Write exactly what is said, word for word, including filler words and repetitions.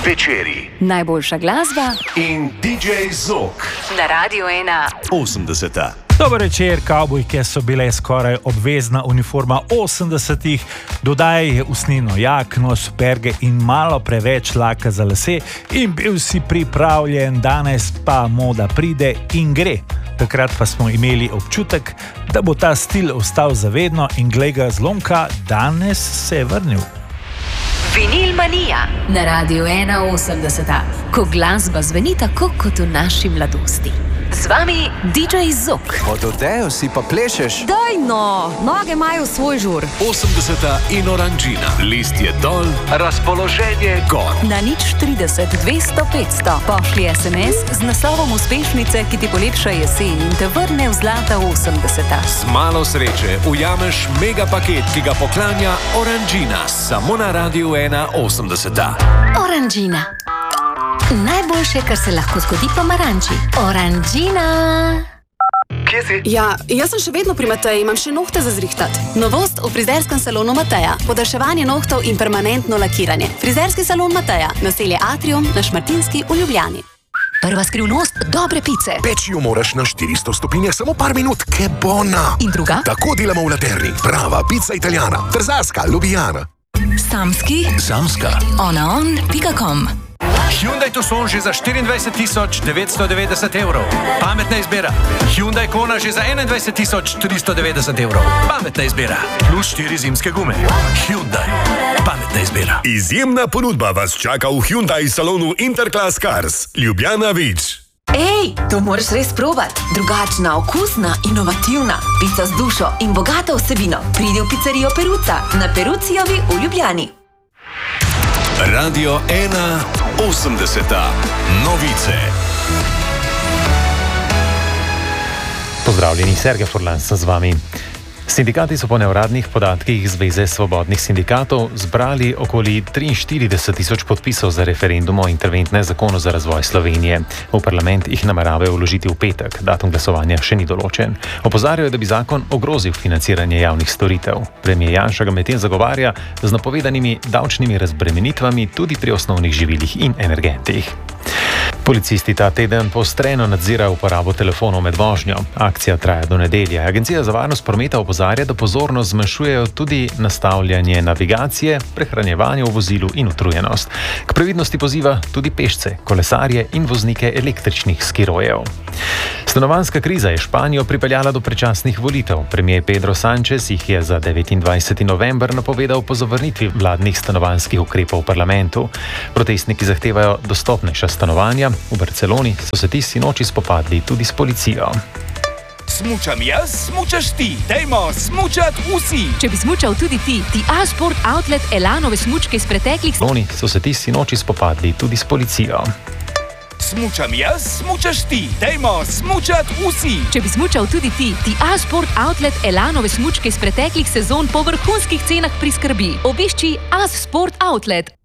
večeri. Najboljša glasba In D J Zok na Radiu ena. osemdeseta. Dober večer, kavbojke so bile skoraj obvezna uniforma osemdesetih, dodaj usnjeno jakno, superge in malo preveč laka za lase in bil si pripravljen, danes pa moda pride in gre. Takrat pa smo imeli občutek, da bo ta stil ostal zavedno in glej ga zlomka, danes se je vrnil. Vinil manija na Radiu ena osemdeseta, ko glasba zveni tako kot v naši mladosti. Z vami D J Zok. Od odejo si pa plešeš. Daj no, noge imajo svoj žur. osemdeseta in oranžina. List je dol, razpoloženje gor. Na nič trideset, dvesto, petsto pošli es em es z naslovom uspešnice, ki ti polepša jesen in te vrne v zlata osemdeseta. Z malo sreče ujameš mega paket, ki ga poklanja Oranžina. Samo na Radiu ena osemdeseta. Oranžina. Najboljše, kar se lahko zgodi pomaranči. Oranžina. Kje si? Ja, jaz sem še vedno pri Mateji, imam še nohte za zrihtat. Novost v frizerskem salonu Mateja. Podaljševanje nohtov in permanentno lakiranje. Frizerski salon Mateja, naselje Atrium na Šmartinski v Ljubljani. Prva skrivnost dobre pice. Peči jo moraš na štiristo stopinjah samo par minut, ke bona. In druga? Tako delamo v Laterni. Prava pica italijana. Trzaska, Ljubljana. Samski. Samska. onaon pika com. Hyundai Tucson že za štiriindvajset tisoč devetsto devetdeset evrov. Pametna izbira. Hyundai Kona že za enaindvajset tisoč tristo devetdeset evrov. Pametna izbira. Plus štiri zimske gume. Hyundai. Pametna izbira. Izjemna ponudba vas čaka v Hyundai salonu Interclass Cars. Ljubljana Vič. Ej, to moraš res probat. Drugačna, okusna, inovativna. Pica z dušo in bogata vsebino. Pridi v pizzerijo Peruca na Perucijovi v Ljubljani. Radio ena osemdeseta. Novice. Pozdravljeni, Sergej Furlan sem z vami. Sindikati so po neuradnih podatkih Zveze svobodnih sindikatov zbrali okoli triinštirideset tisoč podpisov za referendum o interventnem zakonu za razvoj Slovenije. V parlament jih nameravajo vložiti v petek, datum glasovanja še ni določen. Opozarjajo, da bi zakon ogrozil financiranje javnih storitev. Premier Janša ga medtem zagovarja z napovedanimi davčnimi razbremenitvami tudi pri osnovnih živilih in energentih. Policisti ta teden poostreno nadzirajo uporabo telefonov med vožnjo. Akcija traja do nedelje. Agencija za varnost prometa opozarja, da pozornost zmanjšujejo tudi nastavljanje navigacije, prehranjevanje v vozilu in utrujenost. K previdnosti poziva tudi pešce, kolesarje in voznike električnih skirojev. Stanovanjska kriza je Španijo pripeljala do predčasnih volitev. Premier Pedro Sánchez jih je za devetindvajseti november napovedal po zavrnitvi vladnih stanovanjskih ukrepov v parlamentu. Protestniki zahtevajo dostopnejša stanovanja. V Barceloni so se ti sinoči spopadli tudi s policijo. Smučam jaz, smučaš ti. Dajmo smučat vsi. Če bi smučal tudi ti, ti A-Sport Outlet Elanove smučke iz preteklih... Barceloni so se ti sinoči spopadli tudi s policijo. Smučam jaz, smučaš ti. Dajmo smučat vsi. Če bi smučal tudi ti, ti A-Sport Outlet Elanove smučke iz preteklih sezon po vrhunskih cenah priskrbi. Obišči A-Sport Outlet.